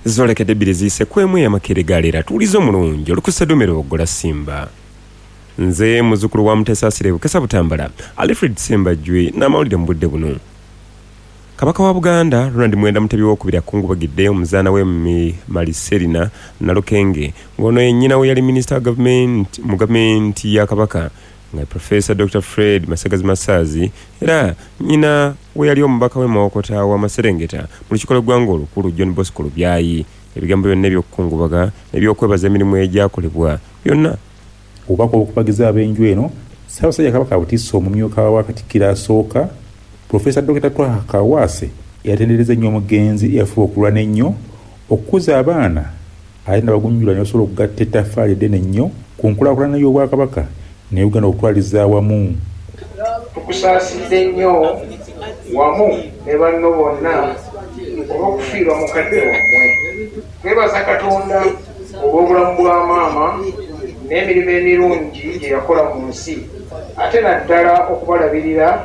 zolekedde ebbiri ziyise kwemu ey'amakeregalera tuwulize omulungi olukusedumero ogola Simba. Nze muzukulu wa Mutesa Asire Bukesa Butambala Alfred Sembajjwe n'amawulire mu budde buno. Kabaka wa Buganda Ronald Mwenda Mutebi w'okubiri akungubagidde omuzaana we Maliserina Nalukenge ng'ono yennyina we yali minisita mu gavumenti ya Kabaka nga Professor Dr. Fred Masagazi Masazi era nyina we yali omubaka we Mawokota wa Maserengeta mu lukiiko lw'eggwanga olukulu John Bosco Lubyayi. Ebigambo byonna eby'okukungubaga n'ebyokwebaza emirimu egyakolebwa byonna obubaka okubagiza ab'enju eno Ssaabasajja Kabaka Butiisa omumyuka wa Katikkiro asooka Professor Dr. Twaha Kaawaase yatendereza nnyo omugenzi eyafuba okulwana ennyo okukuza abaana ate n'abagunjula ne basobola okugatta ettaffaali eddene ennyo ku nkulaakulana y'Obwakabaka ne Uganda okutwaliza awamu. Tukusaasizza ennyo wamu ne banno bonna olw'okufiirwa mukadde wammwe. Twebaza Katonda olw'obulamu bwa maama n'emirimu emirungi gye yakola mu nsi ate naddala okubalabirira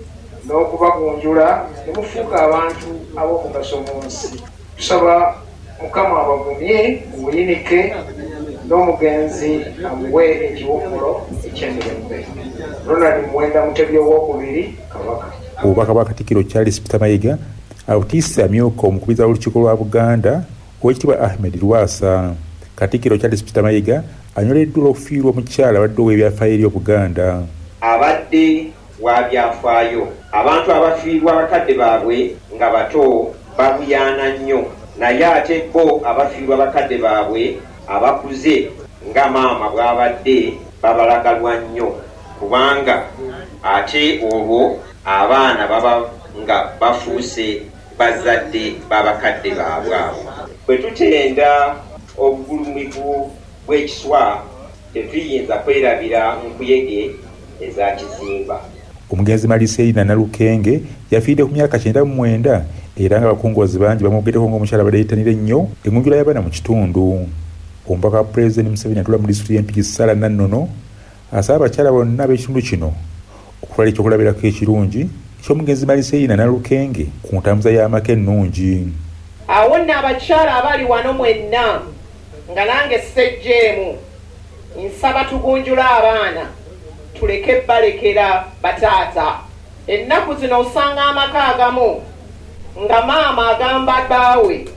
n'okubagunjula ne mufuuka abantu ab'omugaso mu nsi. Tusaba Mukama abagumye mu buyinike n'omugenzi amuwe ekiwummulo eky'emirembe. Ronald Mwenda Mutebi owookubiri Kabaka. Obubaka bwa Katikkiro Charles Peter Mayiga abutiisa amyuka omukubiriza w'olukiiko lwa Buganda Oweekitiibwa Ahmed Lwasa. Katikkiro Charles Peter Mayiga anyoleddwa olw'okufiirwa omukyala abadde ow'ebyafaayo eri Obuganda. Abadde wa byafaayo abantu abafiirwa bakadde baabwe nga bato babuyaana nnyo naye ate bo abafiirwa bakadde baabwe abakuze nga maama bw'abadde babalagalwa nnyo kubanga ate olwo abaana baba nga bafuuse bazadde babakadde baabwe abo. Bwe tutenda obugulumivu bw'ekiswa tetuyinza kwerabira nkuyege eza kizimba. Omugenzi Maliserina Nalukenge yafiiridde ku myaka 99 era nga abakungubazi bangi bamwogeddeko ng'omukyala abadde yeetanira ennyo engunjula y'abaana mu kitundu. Omubaka wa Pulezidenti Museveni atula mu disitulikiti y'empiki Sarah Nannono asaba abakyala bonna ab'ekitundu kino okutwala ekyokulabirako ekirungi eky'omugenzi Maliserina Nalukenge ku ntambuza y'amaka ennungi. Awo nno abakyala abali wano mwenna nga nange ssejjeemu nsaba tugunjula abaana tuleke balekera bataata. Ennaku zino osanga amaka agamu nga maama agamba bbaawe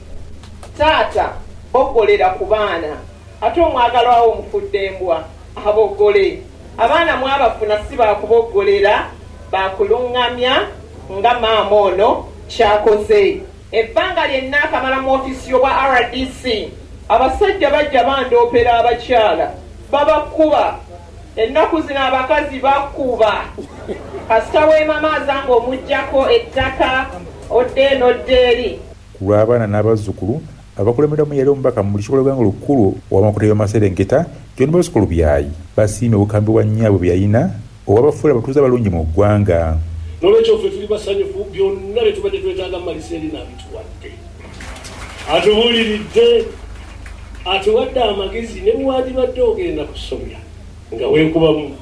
taata boggolera ku baana ate omwagalwawo omufudde embwa aboggole. Abaana mwabafuna si baakuboggolera baakuluŋŋamya nga maama ono kyakoze. Ebbanga lyenna akamala mu ofiisi y'obwa RDC abasajja bajja bandoopera abakyala babakuba. Ennaku zino abakazi bakuba kasita weemamaaza ng'omuggyako ettaka odde n'odde eri. Ku lw'abaana n'abazzukulu abakulemberwamu yali omubaka mu lukiiko lw'eggwanga olukulu ow'amakoto y'Amaserengeta John Bosco Lubyayi basiimye obukambi bwa nnyabwe bye yalina obwabafuula abatuuze abalungi mu ggwanga. N'olwekyo ffe tuli basanyufu byonna bye tubadde twetaaga Maliserina abituwadde. Atubuuliridde atuwadde amagezi ne bw'adibadde ogenda kusomya nga weekubamu